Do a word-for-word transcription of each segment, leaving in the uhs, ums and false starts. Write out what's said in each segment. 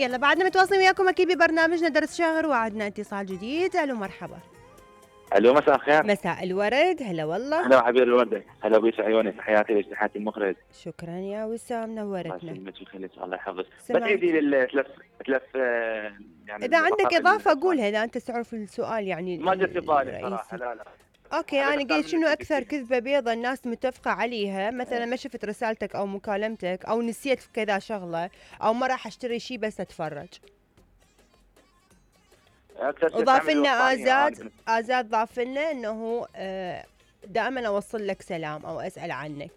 يلا بعدنا متواصلين وياكم اكيد ببرنامجنا درس شهر، وعدنا اتصال جديد. الو مرحبا. الو مساء الخير. مساء الورد. هلا والله. هلا حبيب الورده. هلا بيش عيوني، تحياتي لك، تحياتي المخرج. شكرا يا وسام، نورتنا. الله يسلمك ويخليك، الله يحفظك. سمعت. بتعيدي لي الثلاث ثلاث يعني اذا عندك النقاط اضافه اللي- قولها، اذا انت تعرف السؤال يعني ما جت في بالي الرئيسي. صراحه. لا لا اوكي، أنا انا بختار قلت من شنو اللي اكثر تكتبي. كذبه بيضة الناس متفقه عليها، مثلا ما شفت رسالتك او مكالمتك او نسيت في كذا شغله، او ما راح اشتري شيء بس اتفرج. أكثر شيء وضاف تعمل لنا الوصفانية أنا ازاد بالنسبة- ازاد ضاف لنا انه آه، دائما اوصل لك سلام او اسال عنك.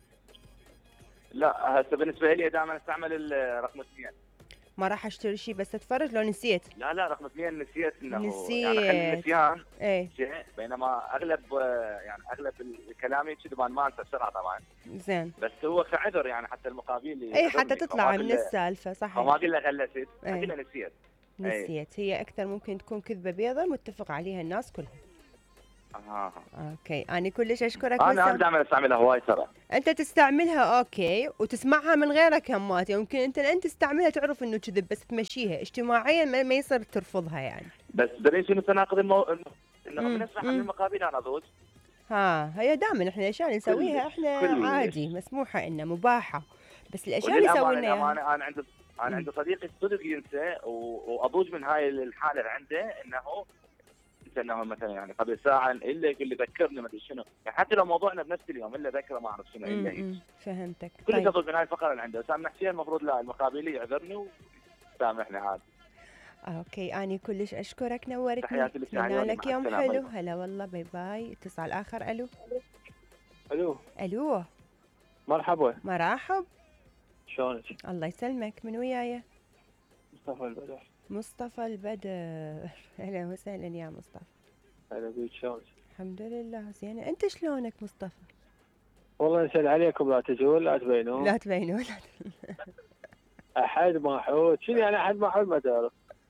لا هسه بالنسبه لي دائما استعمل ال- رقم اثنين. ما راح اشتري شيء بس اتفرج لو نسيت. لا لا رقم اثنين نسيت انه نسيت. يعني خلي النسيان ايه شيء، بينما اغلب آه، يعني اغلب كلامي كذا ما انسى بسرعه طبعا، زين. بس هو كعذر يعني حتى المقابل اي حتى تطلع من السالفه. ما صحيح. اقول له غلست، إيه. اقول له نسيت. نسيت هي اكثر ممكن تكون كذبه بيضة متفق عليها الناس كلهم. اها اوكي، انا كلش اشكرك انا انا وسام. دائما استعملها هواي ترى. انت تستعملها اوكي وتسمعها من غيرك همات، يمكن انت انت تستعملها تعرف انه كذب بس تمشيها اجتماعيا ما, ما يصير ترفضها يعني. بس دليل شنو تناقض المو... انه مم. من اسمع عن مم. المقابل انا ضوج. ها هي دائما احنا الاشياء اللي نسويها احنا كلش. عادي مسموحه إنها مباحه، بس الاشياء اللي وللامانه سويناها. الامانه انا عندي انا مم. عندي صديقي الصدق ينسى و... واضوج من هاي الحاله اللي عنده انه ينسى انه مثلا يعني قبل ساعه الا يقول لي ذكرني ما ادري شنو، يعني حتى لو موضوعنا بنفس اليوم الا ذكره ما اعرف شنو الا هيك. مم. فهمتك. كل طيب تضل من هاي الفقره اللي عنده، سامح حسين المفروض لا المقابلي يعذرني وسامحني عادي. اوكي، اني كلش اشكرك، نورتني. تحياتي لك يا اتمنى عيوني، لك مع يوم السلامة، حلو. باي باي. هلا والله، باي باي. اتصال اخر. الو الو الو. مرحبا، مرحب. شلونك؟ الله يسلمك. من وياي؟ مصطفى البدر. مصطفى البدر. اهلا وسهلا يا مصطفى. هلا بيك، شلونك؟ الحمد لله زين. انت شلونك مصطفى؟ والله نسأل عليكم لا تجون لا تبينون. لا تبينوا. لا احد ما حود، شنو يعني احد ما حود ما تعرف؟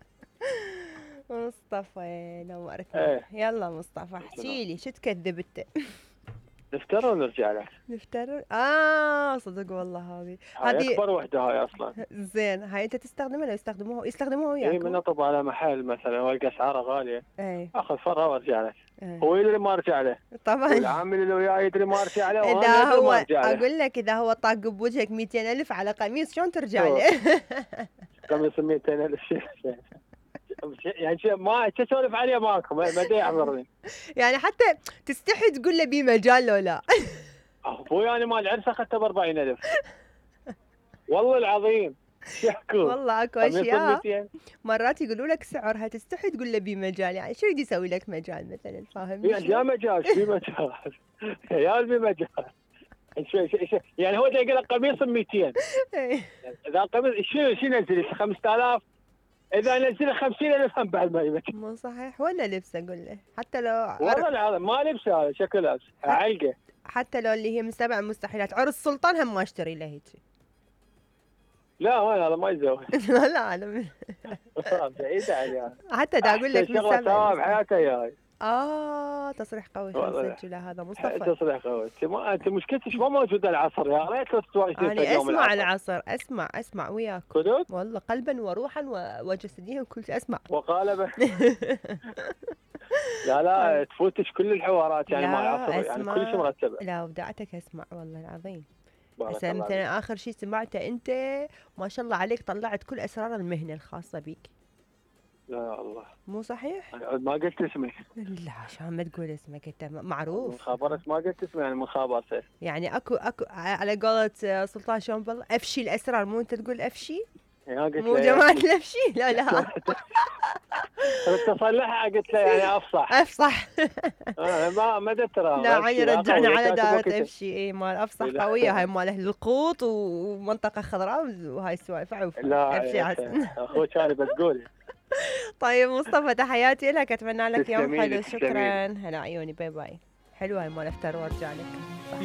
مصطفى نورتنا. ايه يلا مصطفى احكي لي شو تكذب انت؟ نفترض ونرجع لك. نفترض. اه صدق والله هذه هاي هذه اكبر وحده هاي اصلا. زين. هاي انت تستخدمها لو يستخدموها يستخدموها اي وياكم؟ من اطب على محل مثلا والقى اسعاره غاليه اي اخذ فره وارجع لك. ايه. هو يدري ما ارجع له، طبعا. والعامل اللي وياه يدري ما ارجع له، اذا وانا ادري هو ما ارجع له. اقول لك اذا هو طاق بوجهك مئتين ألف على قميص شلون ترجع أوه. له؟ قميص مئتين ألف شيء يعني شيء ما شو اسولف عليه ماكو ما ما يحضرني. يعني حتى تستحي تقول له بي مجال لو لا؟ ابوي انا مال عرس اخذته ب أربعين ألف والله العظيم. شو يحكون؟ والله اكو قميص اشياء مئتين. مرات يقولوا لك سعرها تستحي تقول له بي مجال، يعني شو يدي يسوي لك مجال مثلا؟ فاهمني؟ يعني لا مجال في مجال يا في مجال شو شو شو يعني هو يقول لك قميص مئتين، اذا قميص شنو شنو نزل خمسة آلاف، اذا نزل خمسين ألف هم بعد ما يمكن. مو صحيح ولا لبسه قول له حتى لو والله العظيم ما لبس هذا شكل لابس علقه. حتى لو اللي هي من سبع مستحيلات عرس سلطان هم ما اشتري له هيك. لا وين هذا ما يزوج. لا لا انا بعيد عليه. حتى دا اقول لك من شغله سوا سبع. بحياته ياي. اه تصريح قوي. والله. خلينا نسجله هذا مصطفى. تصريح قوي. انت ما انت مشكلتك ما موجوده العصر، يا ريت لو تتواجد انا اليوم اسمع العصر. العصر اسمع اسمع وياك كذب والله قلبا وروحا و- وجسديا وكل شيء اسمع. وقالبه. لا لا تفوتش كل الحوارات يعني لا، مع العصر يعني أسمع. كل شيء مرتبه. لا ودعتك اسمع والله العظيم. بارك هسه الله عليك. مثلا اخر شيء سمعته انت ما شاء الله عليك طلعت كل اسرار المهنه الخاصه بيك. لا الله مو صحيح؟ أنا ما قلت اسمي. لا عشان ما تقول اسمك انت م- معروف. من خابرك ما قلت اسمي يعني من خابرته. يعني اكو اكو على قولة آه، سلطان شومبل افشي الاسرار، مو انت تقول افشي؟ يعني قلت مو له جماعة الافشي؟ لا لا قلت اصلحها قلت له يعني افصح. افصح. انا ما ما ترى لا عيني رجعنا على دائرة افشي. اي مال افصح لا. قوية هاي مال اهل القوط ومنطقة خضراء وهاي السوالف عوف. لا افشي عسل. اخوك انا بتقول. طيب مصطفى تحياتي لك، اتمنى لك يوم تسلمي حلو. لي، تسلمي شكرا. هلا عيوني باي باي. حلوة هاي مال افتر وارجع لك.